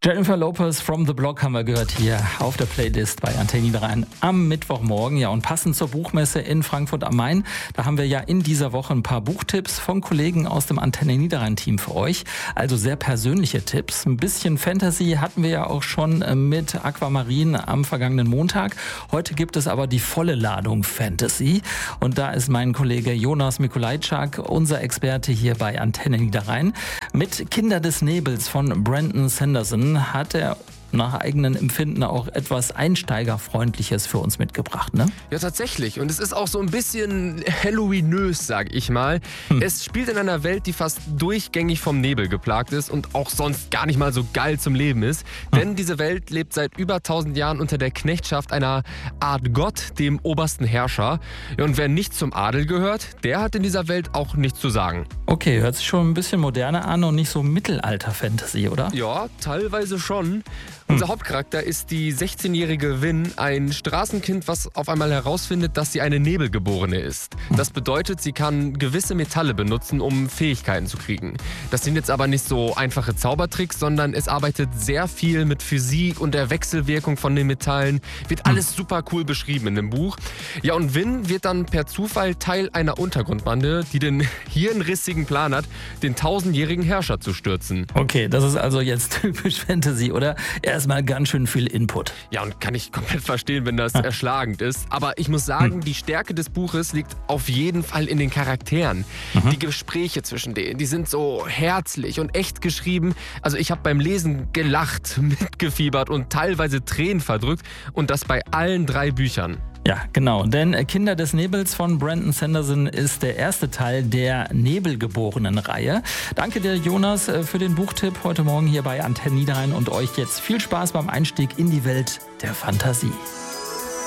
Jennifer Lopez from the Block haben wir gehört hier auf der Playlist bei Antenne Niederrhein am Mittwochmorgen. Ja, und passend zur Buchmesse in Frankfurt am Main, da haben wir ja in dieser Woche ein paar Buchtipps von Kollegen aus dem Antenne Niederrhein-Team für euch. Also sehr persönliche Tipps. Ein bisschen Fantasy hatten wir ja auch schon mit Aquamarin am vergangenen Montag. Heute gibt es aber die volle Ladung Fantasy. Und da ist mein Kollege Jonas Mikulajczak, unser Experte hier bei Antenne Niederrhein. Mit Kinder des Nebels von Brandon Sanderson hat er nach eigenem Empfinden auch etwas Einsteigerfreundliches für uns mitgebracht, ne? Ja, tatsächlich. Und es ist auch so ein bisschen Halloweenös, sag ich mal. Es spielt in einer Welt, die fast durchgängig vom Nebel geplagt ist und auch sonst gar nicht mal so geil zum Leben ist. Denn diese Welt lebt seit über 1000 Jahren unter der Knechtschaft einer Art Gott, dem obersten Herrscher. Ja, und wer nicht zum Adel gehört, der hat in dieser Welt auch nichts zu sagen. Okay, hört sich schon ein bisschen moderner an und nicht so Mittelalter-Fantasy, oder? Ja, teilweise schon. Unser Hauptcharakter ist die 16-jährige Vin, ein Straßenkind, was auf einmal herausfindet, dass sie eine Nebelgeborene ist. Das bedeutet, sie kann gewisse Metalle benutzen, um Fähigkeiten zu kriegen. Das sind jetzt aber nicht so einfache Zaubertricks, sondern es arbeitet sehr viel mit Physik und der Wechselwirkung von den Metallen. Wird alles super cool beschrieben in dem Buch. Ja, und Vin wird dann per Zufall Teil einer Untergrundbande, die den hirnrissigen Plan hat, den 1000-jährigen Herrscher zu stürzen. Okay, das ist also jetzt typisch Fantasy, oder? Erstmal ganz schön viel Input. Ja, und kann ich komplett verstehen, wenn das erschlagend ist. Aber ich muss sagen, die Stärke des Buches liegt auf jeden Fall in den Charakteren. Die Gespräche zwischen denen, die sind so herzlich und echt geschrieben. Also ich habe beim Lesen gelacht, mitgefiebert und teilweise Tränen verdrückt. Und das bei allen 3 Büchern. Ja, genau, denn Kinder des Nebels von Brandon Sanderson ist der erste Teil der Nebelgeborenen-Reihe. Danke dir, Jonas, für den Buchtipp heute Morgen hier bei Antenne Niederrhein und euch jetzt viel Spaß beim Einstieg in die Welt der Fantasie.